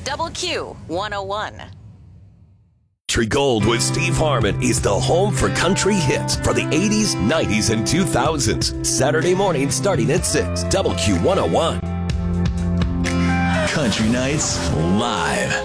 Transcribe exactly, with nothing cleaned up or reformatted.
Double Q one oh one. Country Gold with Steve Harmon is the home for country hits for the eighties, nineties, and two thousands. Saturday morning starting at six. Double Q one oh one. Country Nights Live.